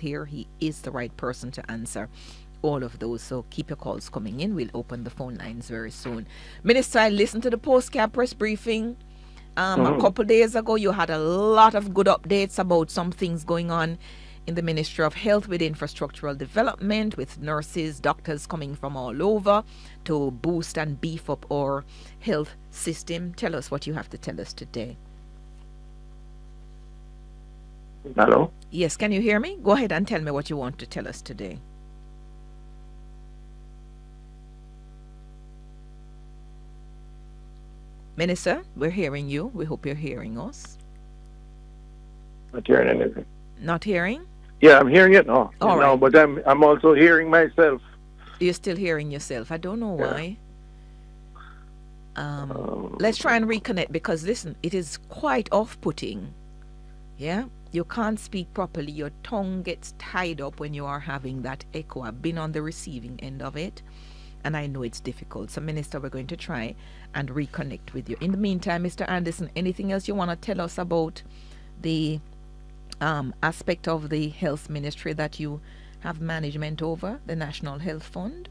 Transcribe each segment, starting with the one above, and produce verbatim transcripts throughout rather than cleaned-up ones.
here, he is the right person to answer all of those. So keep your calls coming in. We'll open the phone lines very soon. Minister, I listened to the post-cap press briefing um, a Mm-hmm. couple days ago. You had a lot of good updates about some things going on in the Ministry of Health with infrastructural development, with nurses, doctors coming from all over to boost and beef up our health system. Tell us what you have to tell us today. Hello? Yes, can you hear me? Go ahead and tell me what you want to tell us today. Minister, we're hearing you. We hope you're hearing us. Not hearing anything. Not hearing? Yeah, I'm hearing it now. All no, right. but I'm I'm also hearing myself. You're still hearing yourself. I don't know Yeah. why. Um, Um, let's try and reconnect, because listen, it is quite off-putting. Yeah, you can't speak properly. Your tongue gets tied up when you are having that echo. I've been on the receiving end of it, and I know it's difficult. So, Minister, we're going to try and reconnect with you. In the meantime, Mister Anderson, anything else you want to tell us about the um, aspect of the health ministry that you have management over, the National Health Fund?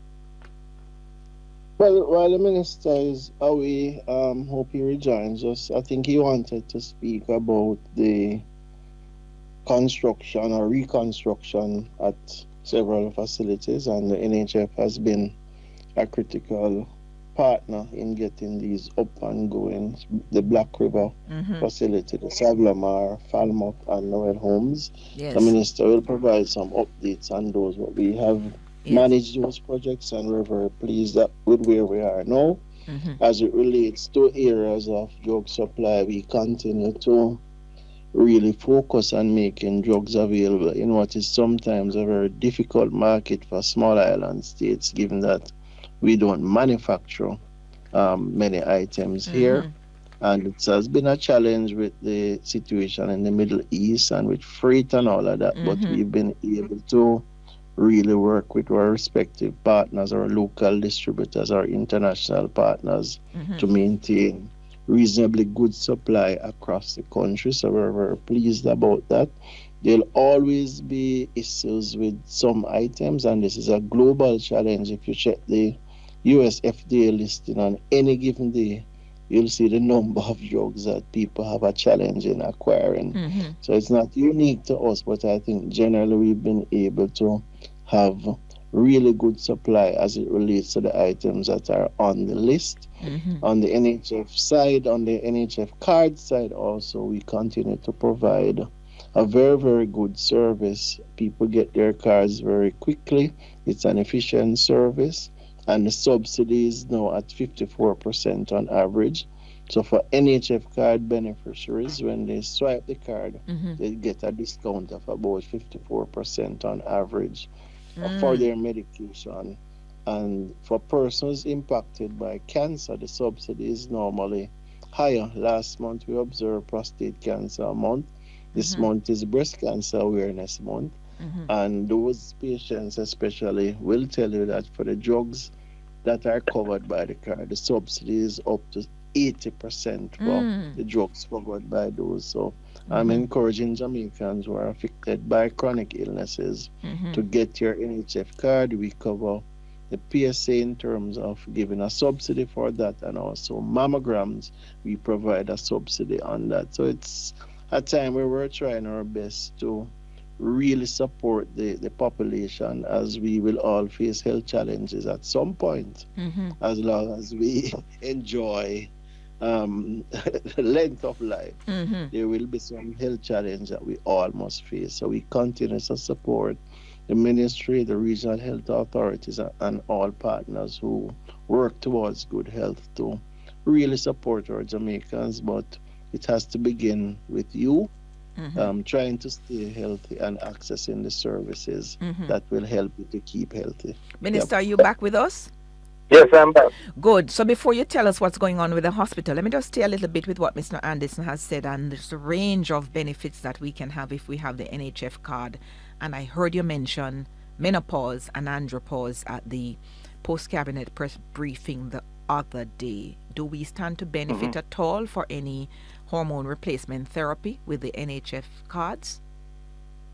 Well, while the minister is away, um, hope he rejoins us. I think he wanted to speak about the construction or reconstruction at several facilities, and the N H F has been a critical partner in getting these up and going. The Black River Mm-hmm. facility, the Saglamar, Falmouth, and Noel Homes. Yes. The minister will provide some updates on those. What we have Yes. managed those projects, and we're very pleased that with where we are now. Mm-hmm. As it relates to areas of drug supply, we continue to really focus on making drugs available in what is sometimes a very difficult market for small island states, given that we don't manufacture um, many items Mm-hmm. here. And it has been a challenge with the situation in the Middle East and with freight and all of that, but Mhm. we've been able to really work with our respective partners, our local distributors, our international partners, Mm-hmm. to maintain reasonably good supply across the country. So we're very pleased about that. There'll always be issues with some items, and this is a global challenge. If you check the U S F D A listing on any given day, you'll see the number of drugs that people have a challenge in acquiring. Mm-hmm. So it's not unique to us, but I think generally we've been able to have really good supply as it relates to the items that are on the list. Mm-hmm. On the N H F side, on the N H F card side also, we continue to provide a very, very good service. People get their cards very quickly. It's an efficient service, and the subsidy is now at fifty-four percent on average. So for N H F card beneficiaries, when they swipe the card, Mm-hmm. they get a discount of about fifty-four percent on average uh, Mm. for their medication. And for persons impacted by cancer, the subsidy is normally higher. Last month we observed prostate cancer month. This Mhm. month is breast cancer awareness month. Mm-hmm. And those patients especially will tell you that for the drugs that are covered by the card, the subsidy is up to eighty percent for Mm. the drugs covered by those. So I'm Mhm. encouraging Jamaicans who are affected by chronic illnesses Mhm. to get your N H F card. We cover the P S A in terms of giving a subsidy for that, and also mammograms, we provide a subsidy on that. So it's a time where we're trying our best to really support the, the population, as we will all face health challenges at some point, Mm-hmm. as long as we enjoy um, the length of life. Mm-hmm. There will be some health challenge that we all must face. So we continue to support the ministry, the regional health authorities, a- and all partners who work towards good health to really support our Jamaicans. But it has to begin with you, Mm-hmm. um, trying to stay healthy and accessing the services Mm-hmm. that will help you to keep healthy. Minister, are you back with us? Yes, I'm back. Good. So before you tell us what's going on with the hospital, let me just stay a little bit with what Mister Anderson has said, and there's a range of benefits that we can have if we have the N H F card. And I heard you mention menopause and andropause at the post-cabinet press briefing the other day. Do we stand to benefit Mhm. at all for any hormone replacement therapy with the N H F cards?